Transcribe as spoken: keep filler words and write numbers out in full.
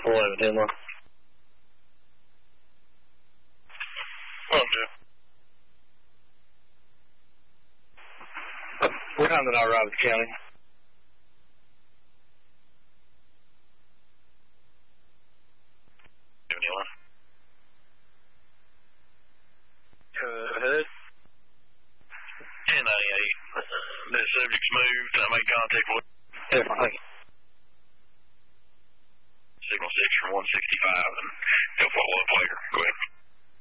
eleven, ten one. Okay. What time did I arrive at the county? Anyone? Uh, hood? ten ninety-eight. That subject's moved. I made contact with Definitely. signal six from one sixty-five, and he'll follow up later. Go ahead.